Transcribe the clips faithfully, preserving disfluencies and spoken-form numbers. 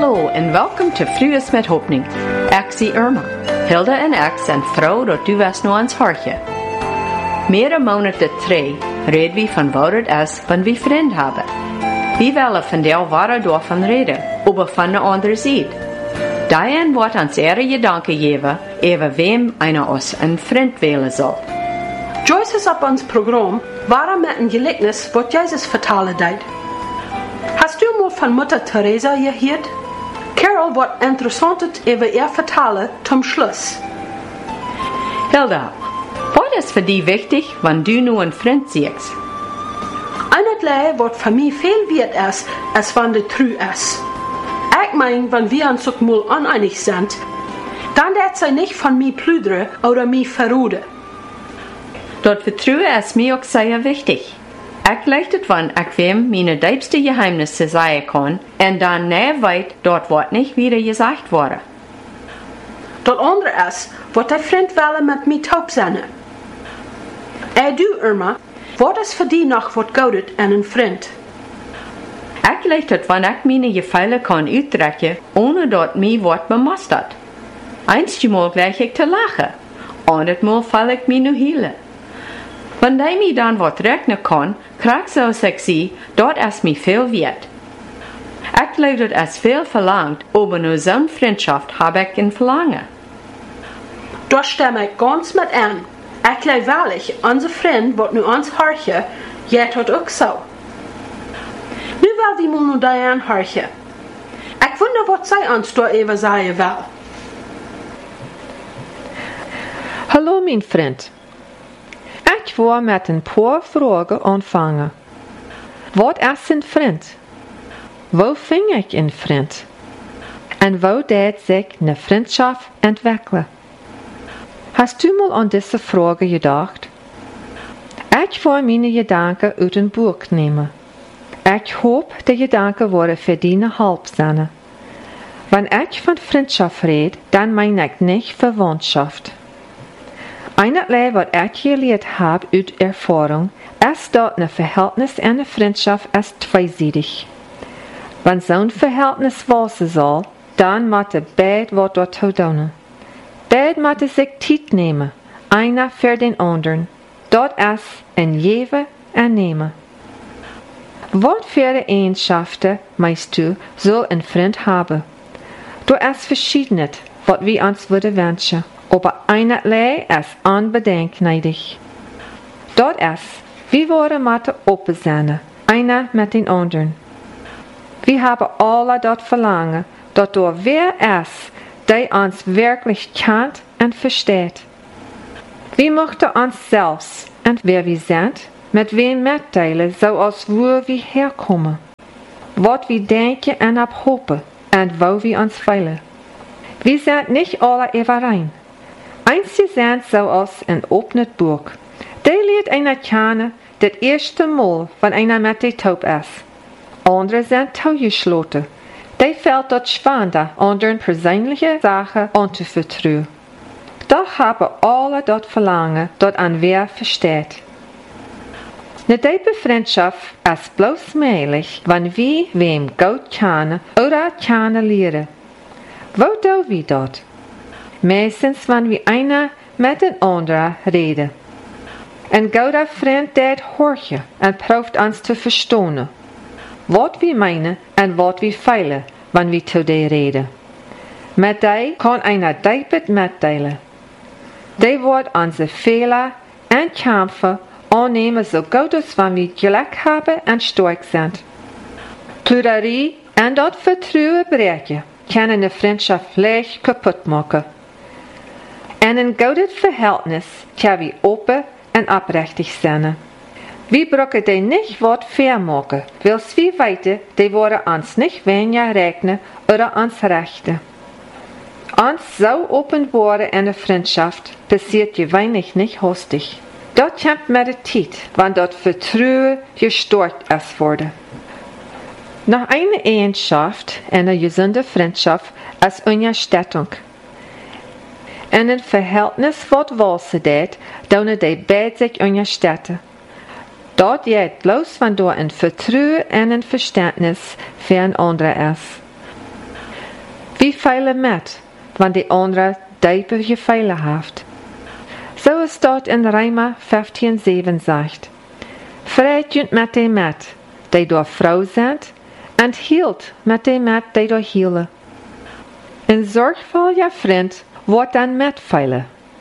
Hallo en welkom te Fruus met Hoping. Ik zie Irma. Hilda en ik zijn vrouw dat du was nu ans hartje. Meerdere maanden twee reden we van wat het is van we vriend hebben. We willen van deel ware daarvan reden, aber van de andere ziet. Daarin wordt ons ihre gedanken geven, over wem einer ons een vriend willen zal. Joyce is op ons programma, waarom met een gelijkenis wat Jezus vertalen deed. Hast du mal von Mutter Teresa gehört? Carol, wat interessant over ihr vertalen zum Schluss. Hilda, wat is für dich wichtig, wenn du nu een vriend siehst? Einerlei wat für mich viel wert ist, als wenn de true ist. Ich mein, wenn wir uns auch mal uneinig sind, dann wird sie nicht von mir plüdern oder mich verroden. Dat Vertrauen ist mir auch sehr wichtig. Ich leichtet, wann ich wem meine diepste Geheimnisse sagen kann, und dann näher weit, dort wird nicht wieder gesagt worden. Dat andere ist, wat der Freund will mit mir taub sein. Er du, Irma, wat ist für dich noch wat goudet an een Freund? Ich leichtet, wann ich meine Gefeile kann uitdrukken, ohne dort mir wat bemastert. Einstmal gleich ich zu lachen, andertmal fall ich mir nu hielen. Wenn die mir dann wat rechnen kann, krieg so sexy, dort ist mir viel wert. Ich glaube, dass es viel verlangt, aber nur so eine Freundschaft habe ich in Verlangen. Da stimme ich ganz mit an. Ich glaube wirklich, unser Freund, wat nu uns horchen, geht hat auch so. Nu will die mal nur da anhorchen. Ich wonder, wat sie uns da even sagen will. Hallo, mein Freund. Ich wil met een paar vragen aanvangen. Wat is een vriend? Wo ving ik een vriend? En wo deed zich een vriendschap ontwikkelen? Hast du mal an diese Frage gedacht? Ich wil meine Gedanken uit een boek nemen. Ich hoop de Gedanken worden verdienen halb zijn. Wenn ich von Freundschaft red, dann meine ich nicht Verwandtschaft. Einerlei, wat ich geleerd habe uit Erfahrung, ist dat een Verhältnis en een Freundschaft ist zweiseitig. Wenn so ein Verhältnis wassen soll, dann moeten beide wat daartoe doen. Beide moeten zich tijd nemen, einer für den anderen. Dat is een geven en nemen. Wat für Eigenschaften, meinst du, soll ein Freund haben? Du ist verschiedenes, wat wir uns würden wünschen. Aber einerlei ist unbedingt neidig. Dat ist, wir wollen mit open sein, einer mit den anderen. Wir haben alle dat Verlangen, dat door wer ist, der uns wirklich kennt und versteht. Wir möchten uns selbst und wer wir sind, mit wem mitteilen, so als wo wir herkommen, wat wir denken und abhopen und wo wir uns fühlen. Wir sind nicht alle überein. Einzige sind so als ein offenes Buch. Der leert einer kennen, das erste Mal, wenn einer mit der taub ist. Andere sind zugeschlossen. Der fällt dort schwander, anderen persönliche Sachen anzuvertrauen. Doch haben alle dort Verlangen, dort an wer versteht. Eine tiefe Freundschaft ist bloß möglich, wenn wir wem gut kennen oder kennenlernen. Wo tun wir dort? Meistens, wenn wir einer mit den anderen reden. Ein guter Freund der horchen und proeft uns zu verstehen, was wir meinen und was wir fühlen, wenn wir zu dir reden. Mit dir kann einer diepet mitteilen. Die wird unsere Fehler und Kämpfe annehmen, so gut als wenn wir Glück haben und stark sind. Pleurerie und das Vertrauen breken kann eine Freundschaft leicht kaputt machen. En een gutes Verhältnis kann wir open und aufrichtig sein. Wir brauchen die nicht wat vermachen, weil wir weten, die worden uns nicht weniger rechnen oder uns rechten. Uns so open worden in der Freundschaft passiert gewöhnlich nicht hastig. Das kommt mit der Zeit, wenn das Vertrauen gestärkt ist worden. Noch eine Eigenschaft einer gesunden Freundschaft ist Unterstützung. In een verhältnis wat walsen deed, doen die beide zich ondersteunen. Dat geht bloß, wenn du ein Vertrauen und ein Verständnis für ein anderer ist. wie viele met, wann die andere diepe gefeile haft. So ist dort in Römer vijftien zeven sagt, Vrede junt met die met, die door vrouw sind, en hield met die met, die door hiele. Een zorgvolle vriend wordt dan met feile.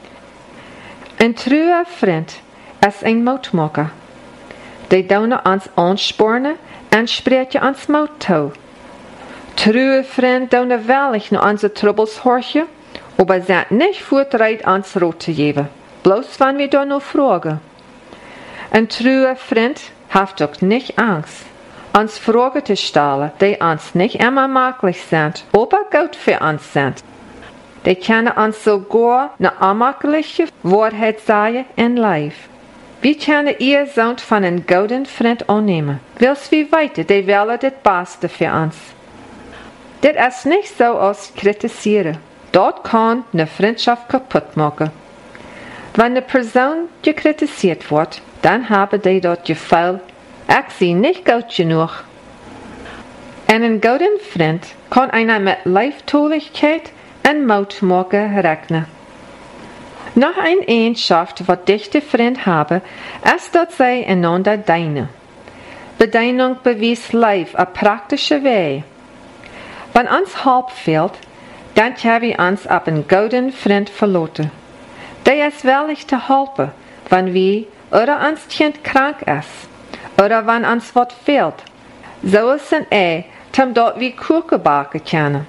Een trouwe vriend is een moutmaker. Die doen ons aansporen en spreekt je ons mout toe. Trouwe vriend doen wellig naar onze troubles horchen, aber sind nicht voortreid ons rood te geven, bloos wann wir da noch fragen. Ein trouwe vriend heeft ook nicht Angst, uns Fragen zu stellen, die uns nicht immer möglich sind, aber gut für uns sind. Die können uns sogar eine unmögliche Wahrheit sagen in Life. Wie können ihr Sohn von einem guten Freund annehmen? Willst wie weiter, die wollen das Beste für uns. Das ist nicht so als kritisieren. Dort kann eine Freundschaft kaputt machen. Wenn eine Person gekritisiert wird, dann haben die dort Gefühl, ich sie nicht gut genug. Einen guten Freund kann einer mit Leichtigkeit und Mutmachen rechnen. Noch eine Eigenschaft, die dichte Freund haben, ist, dass sie einander dienen. Bedienung beweist Life auf praktische Wege. Wenn uns Hilfe fehlt, dann haben wir uns auf einen guten Freund verloren. Der ist willig zu helfen, wenn wir oder uns Kind krank ist, oder wenn uns was fehlt. So ist es eh, um dort wie Kuchen backen können.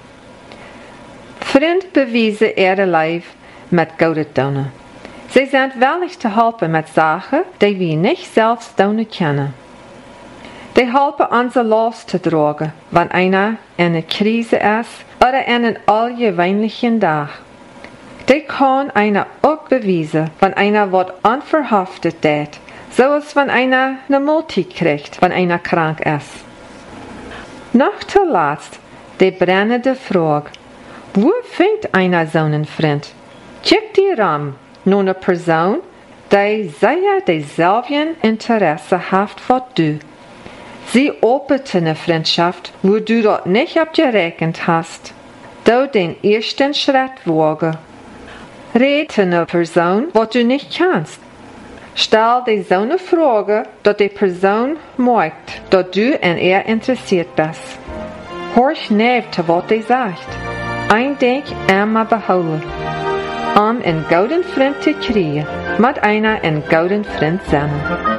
Freund beweisen ihre Life mit guten Dingen. Sie sind willig zu helfen mit Sachen, die wir nicht selbst tun können. Die helfen unsere Last zu tragen, wenn einer in einer Krise ist oder in einem allgewöhnlichen Tag. Die kann einer auch beweisen, wenn einer was unverhaftet tät, so als wenn einer eine Multi kriegt, wenn einer krank ist. Noch zuletzt die brennende Frage, wo findet einer so einen Freund? Checkt die Ram nur eine Person, die sehr dieselben Interesse hat wie du. Sie opent eine Freundschaft, wo du dort nicht abgerechnet hast. Du den ersten Schritt wagen. Red eine Person, was du nicht kannst. Stell dir so eine Frage, dass die Person merkt, dass du in ihr interessiert bist. Horch nicht zu was die sagt. Ein Denk immer behouden. Um einen guten Freund zu kriegen, muss einer einen guten Freund sein.